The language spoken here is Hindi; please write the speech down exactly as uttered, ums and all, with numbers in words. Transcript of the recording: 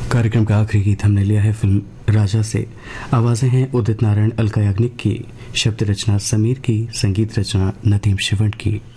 कार्यक्रम का आखिरी गीत हमने लिया है फिल्म राजा से। आवाजें हैं उदित नारायण, अलका याग्निक की, शब्द रचना समीर की, संगीत रचना नदीम शिवण की।